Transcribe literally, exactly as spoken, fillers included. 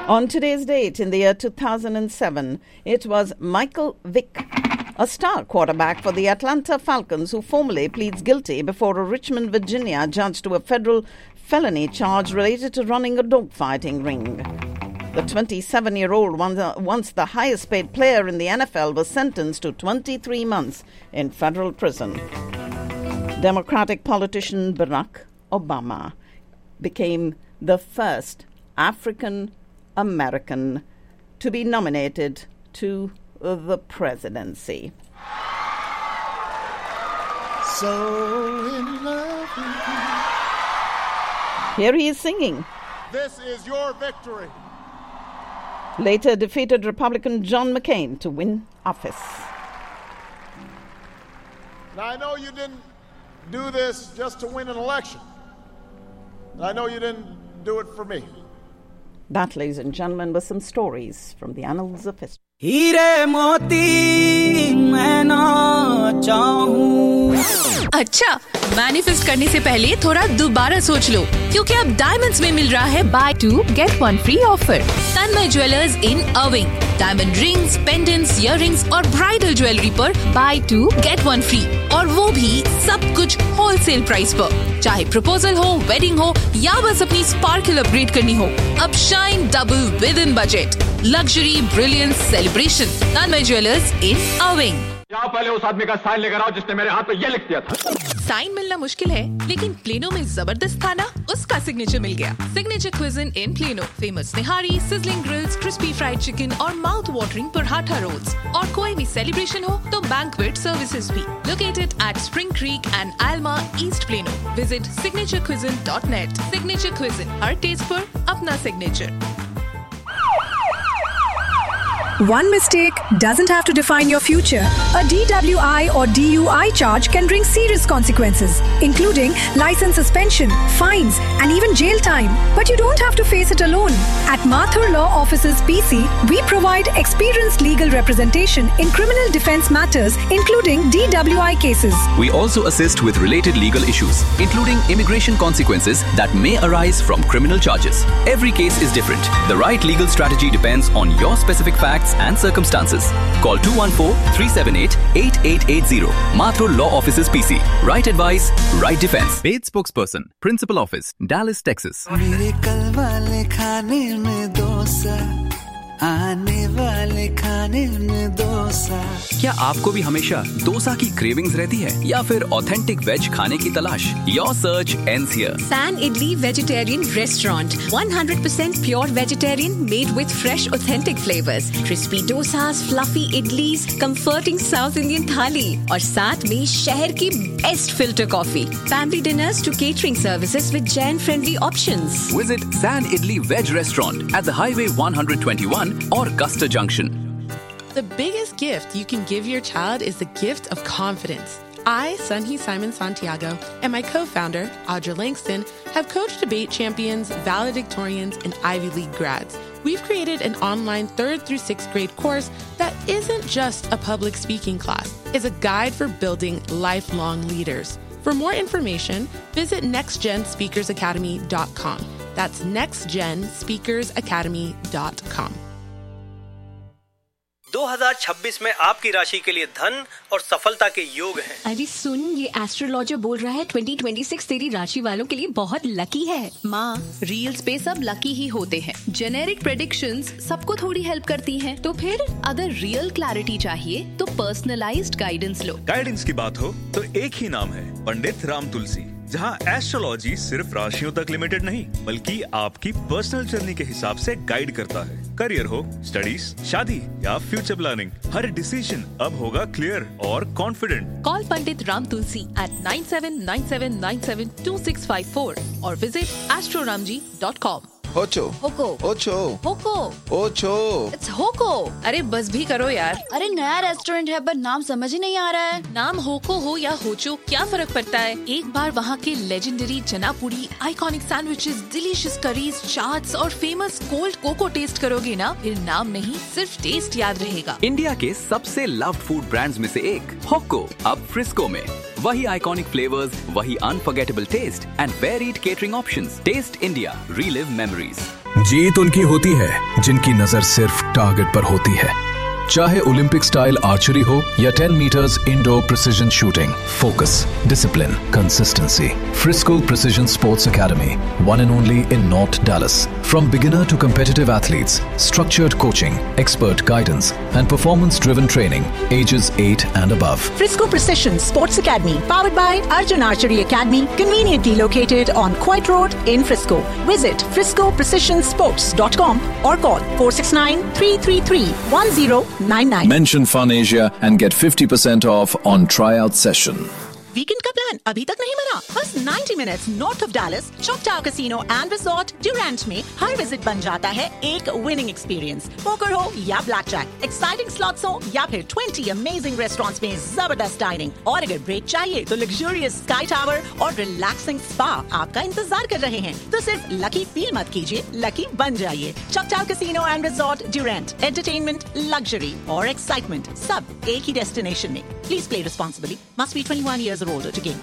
On today's date, in the year two thousand seven, it was Michael Vick, a star quarterback for the Atlanta Falcons, who formally pleads guilty before a Richmond, Virginia judge to a federal felony charge related to running a dogfighting ring. The twenty-seven-year-old, once the highest-paid player in the N F L, was sentenced to twenty-three months in federal prison. Democratic politician Barack Obama became the first African American to be nominated to the presidency. So in love with you. Here he is singing. This is your victory. Later defeated Republican John McCain to win office. Now, I know you didn't do this just to win an election. I know you didn't do it for me. That, ladies and gentlemen, were some stories from the annals of history. हीरे मोती मैं ना चाहूं। अच्छा, manifest करने से पहले थोड़ा दोबारा सोच लो, क्योंकि अब डायमंड्स में मिल रहा है by to get one free offer. Tanmay jewellers in अर्विंग, diamond rings, pendants, earrings और ब्राइडल ज्वेलरी पर by to get one free, और वो भी सब कुछ होलसेल प्राइस पर। चाहे प्रपोजल हो, वेडिंग हो या बस अपनी स्पार्कल अपग्रेड करनी हो, अब shine double with in budget. Luxury, brilliance, celebration. Tanmay jewellers इन अर्विंग। जाओ पहले उस आदमी का साइन लेकर आओ जिसने मेरे हाथ पे ये लिख दिया था। साइन मिलना मुश्किल है, लेकिन प्लेनो में जबरदस्त था ना, उसका सिग्नेचर मिल गया। सिग्नेचर क्विज़न इन प्लेनो, फेमस निहारी, sizzling grills, crispy fried chicken और माउथ वाटरिंग पराठा रोल्स। और कोई भी सेलिब्रेशन हो तो बैंक्वेट सर्विसेज भी। Located at spring creek and आल्मा, east plano. Visit signature क्विज़न dot net. Signature क्विज़न, her test पर अपना signature. One mistake doesn't have to define your future. A D W I or D U I charge can bring serious consequences, including license suspension, fines, and even jail time. But you don't have to face it alone. At Mathur Law Offices P C, we provide experienced legal representation in criminal defense matters, including D W I cases. We also assist with related legal issues, including immigration consequences that may arise from criminal charges. Every case is different. The right legal strategy depends on your specific facts and circumstances. Call two one four, three seven eight, eight eight eight zero. Mathur Law Offices P C. Right advice, right defense. Paid spokesperson, Principal Office, Dallas, Texas. मेरे कल वाले खाने में डोसा, आने वाले खाने में डोसा। क्या आपको भी हमेशा डोसा की क्रेविंग्स रहती है या फिर ऑथेंटिक वेज खाने की तलाश? Your search ends here. San Idli Vegetarian Restaurant, one hundred percent pure vegetarian, made with fresh, authentic flavors. Crispy dosas, fluffy idlis, comforting South Indian thali, और साथ में शहर की best filter coffee. Family dinners to catering services with Jain-friendly options. Visit San Idli Veg Restaurant at the Highway one twenty-one or Guster Junction. The biggest gift you can give your child is the gift of confidence. I, Sunhee Simon Santiago, and my co-founder, Audra Langston, have coached debate champions, valedictorians, and Ivy League grads. We've created an online third through sixth grade course that isn't just a public speaking class. It's a guide for building lifelong leaders. For more information, visit next gen speakers academy dot com. That's next gen speakers academy dot com. दो हज़ार छब्बीस में आपकी राशि के लिए धन और सफलता के योग हैं। अरे सुन, ये एस्ट्रोलॉजर बोल रहा है ट्वेंटी ट्वेंटी सिक्स तेरी राशि वालों के लिए बहुत लकी है। माँ, रील्स पे सब लकी ही होते हैं। जेनेरिक प्रेडिक्शंस सबको थोड़ी हेल्प करती हैं। तो फिर अगर रियल क्लैरिटी चाहिए तो पर्सनलाइज्ड गाइडेंस लो। गाइडेंस की बात हो तो एक ही नाम है, पंडित राम तुलसी, जहाँ एस्ट्रोलॉजी सिर्फ राशियों तक लिमिटेड नहीं बल्कि आपकी पर्सनल जर्नी के हिसाब से गाइड करता है। करियर हो, स्टडीज, शादी या फ्यूचर प्लानिंग, हर डिसीजन अब होगा क्लियर और confident. Call Pandit Ram Tulsi eight nine seven nine seven nine seven to six five four और विजिट एस्ट्रोरामजी डॉट कॉम। होचो होको ओचो होको ओचो इट्स होको। अरे बस भी करो यार। अरे नया रेस्टोरेंट है पर नाम समझ ही नहीं आ रहा है। नाम होको हो या होचो क्या फर्क पड़ता है? एक बार वहाँ के लेजेंडरी चना पूड़ी, iconic sandwiches, delicious curries, chaats और फेमस कोल्ड कोको टेस्ट करोगे ना, फिर नाम नहीं सिर्फ टेस्ट याद रहेगा। इंडिया के सबसे लव्ड फूड ब्रांड्स में से एक होको अब फ्रिस्को में। वही आइकॉनिक फ्लेवर्स, वही unforgettable test and varied catering options. Test India, relive memories. जीत उनकी होती है जिनकी नजर सिर्फ टारगेट पर होती है, चाहे ओलंपिक स्टाइल आर्चरी हो या ten metres indoor precision shooting. Focus, discipline, consistency. Frisco Precision Sports Academy, one and only in North Dallas. From beginner to competitive athletes, structured coaching, expert guidance, and performance-driven training, ages eight and above. Frisco Precision Sports Academy, powered by Arjun Archery Academy, conveniently located on Coit Road in Frisco. Visit frisco precision sports dot com or call four six nine, three three three, one zero nine nine. Mention Fun Asia and get fifty percent off on tryout session. Weekend का plan अभी तक नहीं बना? बस ninety minutes north of Dallas, चॉकटाउ casino and resort Durand में हर visit बन जाता है एक विनिंग एक्सपीरियंस। पोकर हो या ब्लैक जैक, एक्साइटिंग स्लॉट्स हो या फिर twenty अमेजिंग रेस्टोरेंट्स में जबरदस्त डाइनिंग, और अगर ब्रेक चाहिए तो लग्जूरियस स्काई टावर और रिलैक्सिंग स्पा आपका इंतजार कर रहे हैं। तो सिर्फ लकी फील मत कीजिए, लकी बन जाइए। चॉकटाउ casino and resort Durand, entertainment, luxury और एक्साइटमेंट सब एक ही डेस्टिनेशन में। Please play responsibly, must be twenty-one years or older to gain